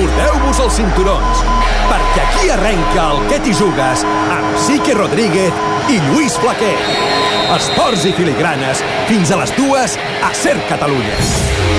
Recordeu-vos els cinturons, perquè aquí arrenca el Que t'hi jugues amb Sique Rodríguez i Lluís Flaquer. Esports i filigranes fins a les 2 a Ser Catalunya.